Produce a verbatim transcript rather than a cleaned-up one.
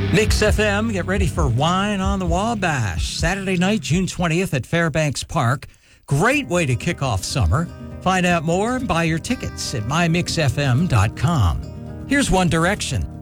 Mix F M, get ready for Wine on the Wabash. Saturday night, June twentieth at Fairbanks Park. Great way to kick off summer. Find out more and buy your tickets at my mix f m dot com. Here's One Direction.